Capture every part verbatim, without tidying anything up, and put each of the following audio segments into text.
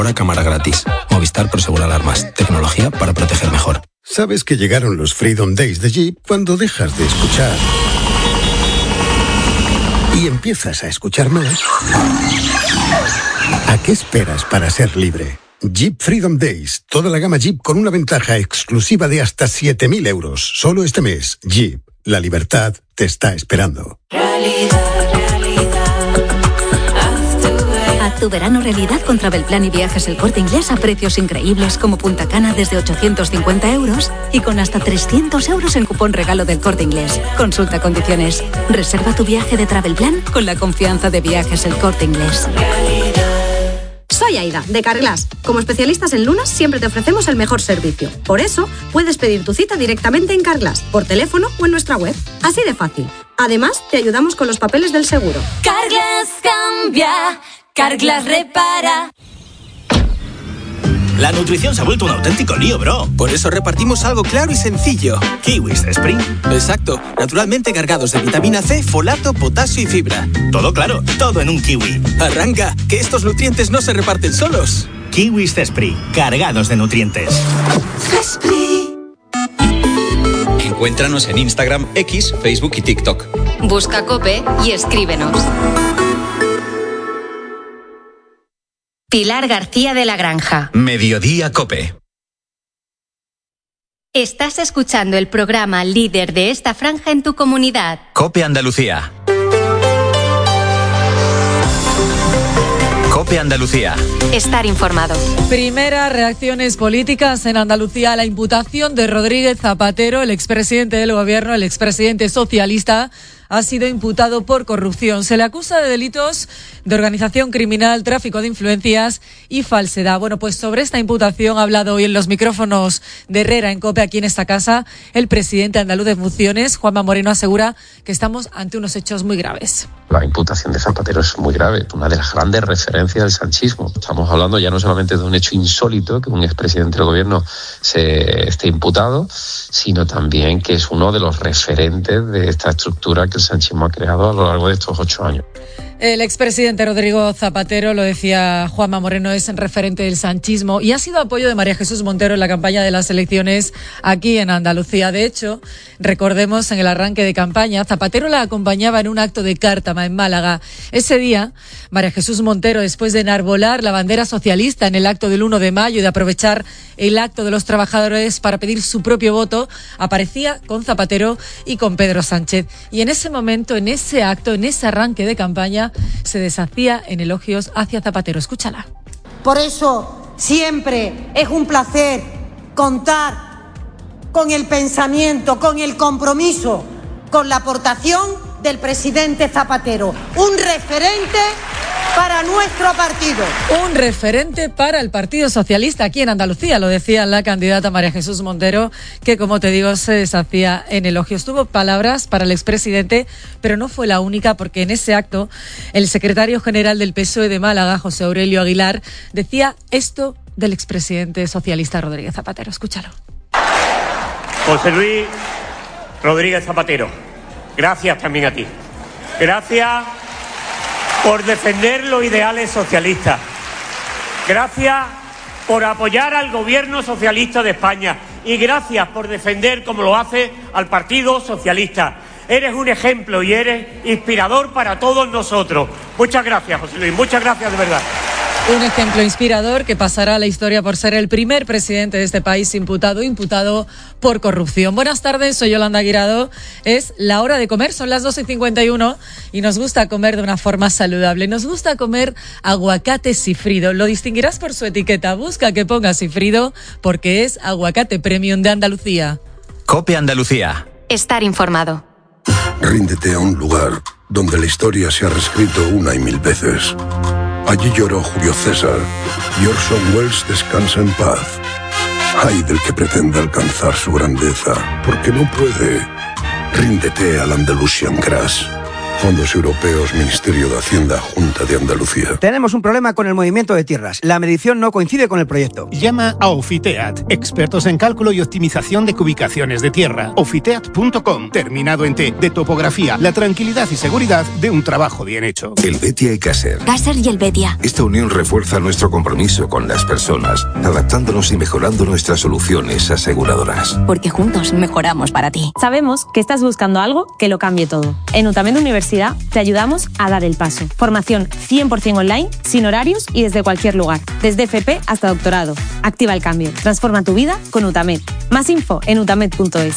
Ahora cámara gratis. Movistar Prosegur Alarmas. Tecnología para proteger mejor. ¿Sabes que llegaron los Freedom Days de Jeep cuando dejas de escuchar y empiezas a escuchar más? ¿A qué esperas para ser libre? Jeep Freedom Days. Toda la gama Jeep con una ventaja exclusiva de hasta siete mil euros. Solo este mes. Jeep. La libertad te está esperando. Realidad, realidad. Haz tu verano realidad con Travelplan y Viajes El Corte Inglés a precios increíbles como Punta Cana desde ochocientos cincuenta euros y con hasta trescientos euros en cupón regalo del Corte Inglés. Consulta condiciones. Reserva tu viaje de Travelplan con la confianza de Viajes El Corte Inglés. Soy Aida, de Carglass. Como especialistas en lunas, siempre te ofrecemos el mejor servicio. Por eso, puedes pedir tu cita directamente en Carglass, por teléfono o en nuestra web. Así de fácil. Además, te ayudamos con los papeles del seguro. Carglass cambia, Carglass repara. La nutrición se ha vuelto un auténtico lío, bro. Por eso repartimos algo claro y sencillo. Kiwis de Spring. Exacto, naturalmente cargados de vitamina C, folato, potasio y fibra. Todo claro, todo en un kiwi. Arranca, que estos nutrientes no se reparten solos. Kiwis de Spring, cargados de nutrientes. Encuéntranos en Instagram, X, Facebook y TikTok. Busca COPE y escríbenos. Pilar García de la Granja. Mediodía COPE. Estás escuchando el programa líder de esta franja en tu comunidad. COPE Andalucía. COPE Andalucía. Estar informado. Primeras reacciones políticas en Andalucía a la imputación de Rodríguez Zapatero, el expresidente del gobierno, el expresidente socialista. Ha sido imputado por corrupción. Se le acusa de delitos de organización criminal, tráfico de influencias y falsedad. Bueno, pues sobre esta imputación ha hablado hoy en los micrófonos de Herrera en COPE, aquí en esta casa, el presidente andaluz de funciones, Juanma Moreno, asegura que estamos ante unos hechos muy graves. La imputación de Zapatero es muy grave, una de las grandes referencias del sanchismo. Estamos hablando ya no solamente de un hecho insólito, que un expresidente del gobierno se esté imputado, sino también que es uno de los referentes de esta estructura que el sanchismo ha creado a lo largo de estos ocho años. El expresidente Rodrigo Zapatero, lo decía Juanma Moreno, es referente del sanchismo y ha sido apoyo de María Jesús Montero en la campaña de las elecciones aquí en Andalucía. De hecho, recordemos en el arranque de campaña, Zapatero la acompañaba en un acto de Cártama en Málaga. Ese día, María Jesús Montero, después de enarbolar la bandera socialista en el acto del uno de mayo y de aprovechar el acto de los trabajadores para pedir su propio voto, aparecía con Zapatero y con Pedro Sánchez. Y en ese momento, en ese acto, en ese arranque de campaña, se deshacía en elogios hacia Zapatero. Escúchala. Por eso siempre es un placer contar con el pensamiento, con el compromiso, con la aportación del presidente Zapatero, un referente para nuestro partido. Un referente para el Partido Socialista aquí en Andalucía, lo decía la candidata María Jesús Montero, que como te digo se deshacía en elogios. Tuvo palabras para el expresidente, pero no fue la única, porque en ese acto el secretario general del P S O E de Málaga, José Aurelio Aguilar, decía esto del expresidente socialista Rodríguez Zapatero. Escúchalo. José Luis Rodríguez Zapatero, gracias también a ti. Gracias por defender los ideales socialistas. Gracias por apoyar al gobierno socialista de España. Y gracias por defender, como lo hace, al Partido Socialista. Eres un ejemplo y eres inspirador para todos nosotros. Muchas gracias, José Luis. Muchas gracias de verdad. Un ejemplo inspirador que pasará a la historia por ser el primer presidente de este país imputado, imputado por corrupción. Buenas tardes, soy Yolanda Guirado. Es la hora de comer, son las doce y cincuenta y uno y nos gusta comer de una forma saludable. Nos gusta comer aguacate sifrido. Lo distinguirás por su etiqueta. Busca que ponga sifrido porque es aguacate premium de Andalucía. COPE Andalucía. Estar informado. Ríndete a un lugar donde la historia se ha reescrito una y mil veces. Allí lloró Julio César y Orson Welles descansa en paz. Ay del que pretenda alcanzar su grandeza, porque no puede. Ríndete al Andalusian Grass. Fondos Europeos, Ministerio de Hacienda, Junta de Andalucía. Tenemos un problema con el movimiento de tierras. La medición no coincide con el proyecto. Llama a Ofiteat, expertos en cálculo y optimización de cubicaciones de tierra. Ofiteat punto com, terminado en T, de topografía, la tranquilidad y seguridad de un trabajo bien hecho. El Betia y Caser. Caser y el Betia. Esta unión refuerza nuestro compromiso con las personas, adaptándonos y mejorando nuestras soluciones aseguradoras. Porque juntos mejoramos para ti. Sabemos que estás buscando algo que lo cambie todo. En UTAMED Universidad te ayudamos a dar el paso. Formación cien por ciento online, sin horarios y desde cualquier lugar. Desde F P hasta doctorado. Activa el cambio. Transforma tu vida con UTAMED. Más info en utamed punto es.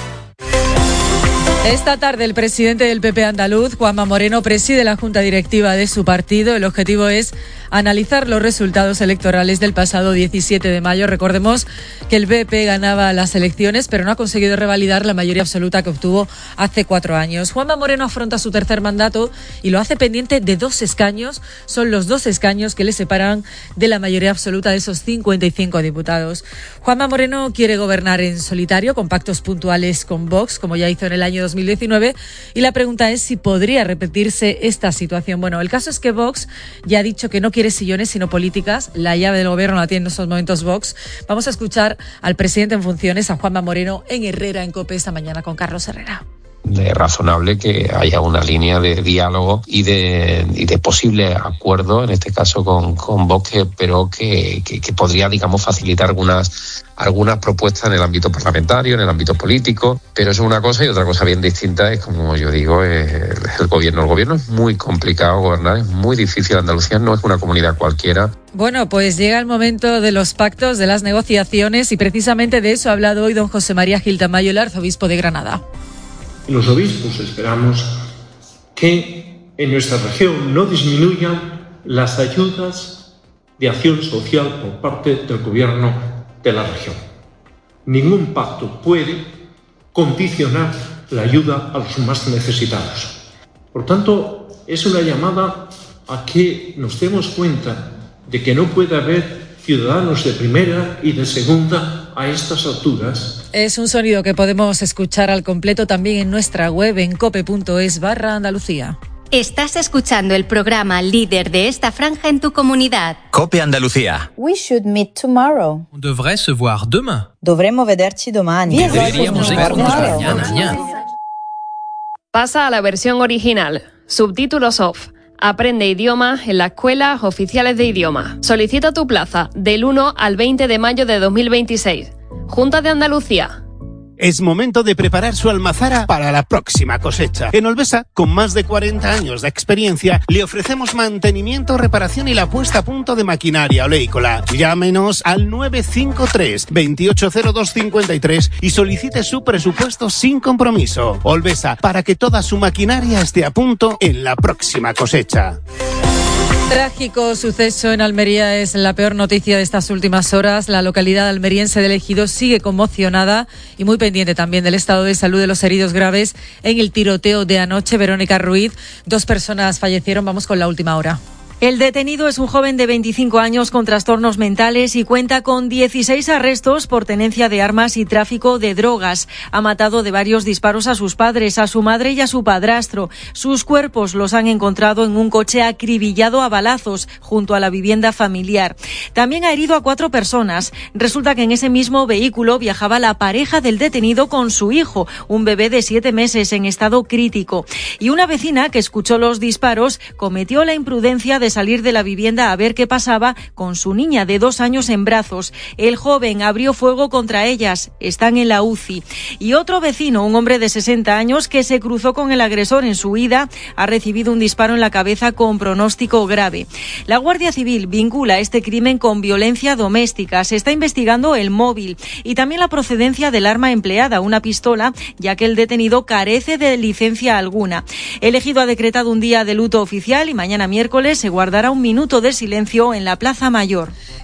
Esta tarde el presidente del P P andaluz, Juanma Moreno, preside la junta directiva de su partido. El objetivo es analizar los resultados electorales del pasado diecisiete de mayo. Recordemos que el P P ganaba las elecciones, pero no ha conseguido revalidar la mayoría absoluta que obtuvo hace cuatro años. Juanma Moreno afronta su tercer mandato y lo hace pendiente de dos escaños. Son los dos escaños que le separan de la mayoría absoluta de esos cincuenta y cinco diputados. Juanma Moreno quiere gobernar en solitario, con pactos puntuales con Vox, como ya hizo en el año dos mil diecinueve, y la pregunta es si podría repetirse esta situación. Bueno, el caso es que Vox ya ha dicho que no quiere sillones sino políticas. La llave del gobierno la tiene en estos momentos Vox. Vamos a escuchar al presidente en funciones, a Juanma Moreno, en Herrera en COPE esta mañana con Carlos Herrera. Es razonable que haya una línea de diálogo y de, y de posible acuerdo, en este caso con, con Vox, pero que, que, que podría, digamos, facilitar algunas, algunas propuestas en el ámbito parlamentario, en el ámbito político, pero eso es una cosa, y otra cosa bien distinta es, como yo digo, es el gobierno. El gobierno es muy complicado gobernar, es muy difícil. Andalucía no es una comunidad cualquiera. Bueno, pues llega el momento de los pactos, de las negociaciones, y precisamente de eso ha hablado hoy don José María Gil Tamayo, el arzobispo de Granada. Los obispos esperamos que en nuestra región no disminuyan las ayudas de acción social por parte del gobierno de la región. Ningún pacto puede condicionar la ayuda a los más necesitados. Por tanto, es una llamada a que nos demos cuenta de que no puede haber ciudadanos de primera y de segunda a estas alturas. Es un sonido que podemos escuchar al completo también en nuestra web en cope.es barra Andalucía. Estás escuchando el programa líder de esta franja en tu comunidad. Cope Andalucía. We should meet tomorrow. On devrait se voir demain. Dovremmo vederci domani. Deberíamos vernos mañana. Pasa a la versión original. Subtítulos off. Aprende idiomas en las escuelas oficiales de idioma. Solicita tu plaza del uno al veinte de mayo de dos mil veintiséis. Junta de Andalucía. Es momento de preparar su almazara para la próxima cosecha. En Olvesa, con más de cuarenta años de experiencia, le ofrecemos mantenimiento, reparación y la puesta a punto de maquinaria oleícola. Llámenos al nueve cinco tres, veintiocho cero dos cincuenta y tres y solicite su presupuesto sin compromiso. Olvesa, para que toda su maquinaria esté a punto en la próxima cosecha. Trágico suceso en Almería es la peor noticia de estas últimas horas. La localidad almeriense de El Ejido sigue conmocionada y muy pendiente también del estado de salud de los heridos graves en el tiroteo de anoche. Verónica Ruiz, dos personas fallecieron. Vamos con la última hora. El detenido es un joven de veinticinco años con trastornos mentales y cuenta con dieciséis arrestos por tenencia de armas y tráfico de drogas. Ha matado de varios disparos a sus padres, a su madre y a su padrastro. Sus cuerpos los han encontrado en un coche acribillado a balazos junto a la vivienda familiar. También ha herido a cuatro personas. Resulta que en ese mismo vehículo viajaba la pareja del detenido con su hijo, un bebé de siete meses en estado crítico. Y una vecina que escuchó los disparos cometió la imprudencia de salir de la vivienda a ver qué pasaba con su niña de dos años en brazos. El joven abrió fuego contra ellas. Están en la U C I. Y otro vecino, un hombre de sesenta años que se cruzó con el agresor en su huida, ha recibido un disparo en la cabeza con pronóstico grave. La Guardia Civil vincula este crimen con violencia doméstica. Se está investigando el móvil y también la procedencia del arma empleada, una pistola, ya que el detenido carece de licencia alguna. El Ejido ha decretado un día de luto oficial y mañana miércoles se guardará un minuto de silencio en la Plaza Mayor.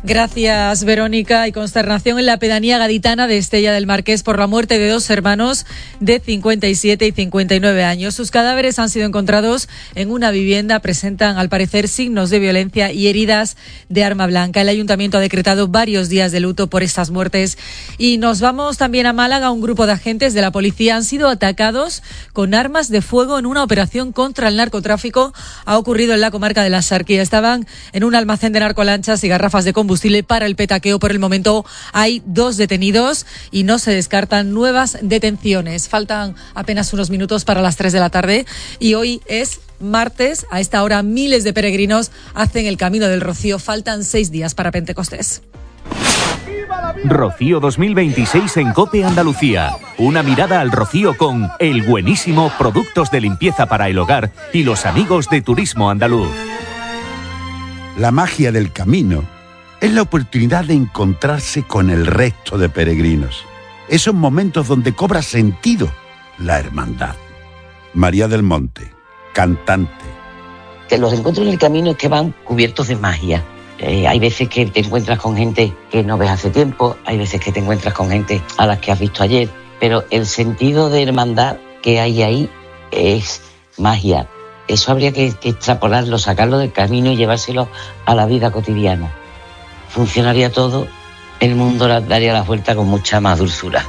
Gracias, Verónica. Y consternación en la pedanía gaditana de Estella del Marqués por la muerte de dos hermanos de cincuenta y siete y cincuenta y nueve años. Sus cadáveres han sido encontrados en una vivienda. Presentan, al parecer, signos de violencia y heridas de arma blanca. El ayuntamiento ha decretado varios días de luto por estas muertes. Y nos vamos también a Málaga. Un grupo de agentes de la policía han sido atacados con armas de fuego en una operación contra el narcotráfico. Ha ocurrido en la comarca de la Sarquía. Estaban en un almacén de narcolanchas y garrafas de combustible para el petaqueo. Por el momento hay dos detenidos y no se descartan nuevas detenciones. Faltan apenas unos minutos para las tres de la tarde y hoy es martes. A esta hora miles de peregrinos hacen el Camino del Rocío. Faltan seis días para Pentecostés. Rocío dos mil veintiséis en COPE Andalucía. Una mirada al Rocío con El Buenísimo, productos de limpieza para el hogar y los amigos de Turismo Andaluz. La magia del camino es la oportunidad de encontrarse con el resto de peregrinos. Esos momentos donde cobra sentido la hermandad. María del Monte, cantante. Que los encuentros en el camino es que van cubiertos de magia. Eh, hay veces que te encuentras con gente que no ves hace tiempo, hay veces que te encuentras con gente a las que has visto ayer, pero el sentido de hermandad que hay ahí es magia. Eso habría que, que extrapolarlo, sacarlo del camino y llevárselo a la vida cotidiana. Funcionaría todo, el mundo daría la vuelta con mucha más dulzura.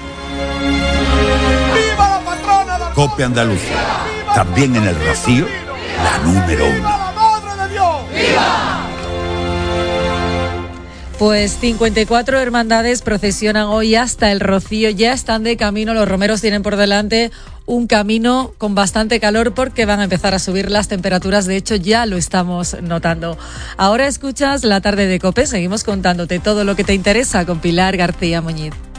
COPE Andalucía, también en el Rocío, la número uno. Pues cincuenta y cuatro hermandades procesionan hoy hasta el Rocío. Ya están de camino, los romeros tienen por delante un camino con bastante calor porque van a empezar a subir las temperaturas. De hecho, ya lo estamos notando. Ahora escuchas La Tarde de COPE. Seguimos contándote todo lo que te interesa con Pilar García Muñiz.